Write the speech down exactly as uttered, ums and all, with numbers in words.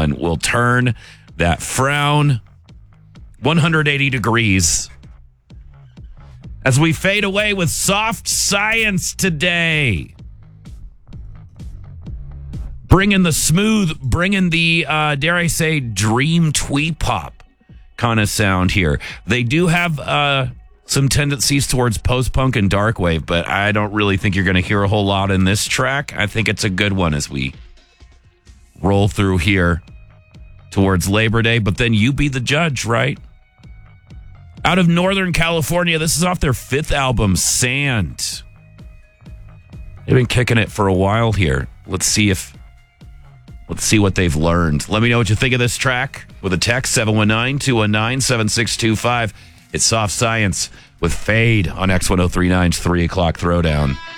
one will turn that frown one hundred eighty degrees as we fade away with soft science today. Bringing the smooth, bringing the, uh, dare I say, dream twee pop kind of sound here. They do have uh, some tendencies towards post-punk and dark wave, but I don't really think you're going to hear a whole lot in this track. I think it's a good one as we roll through here towards Labor Day, but then you be the judge, right? Out of Northern California, this is off their fifth album, Sand. They've been kicking it for a while here. Let's see if Let's see what they've learned. Let me know what you think of this track with a text, seven one nine, two one nine, seven six two five. It's Soft Science with Fade on X ten thirty-nine's three o'clock Throwdown.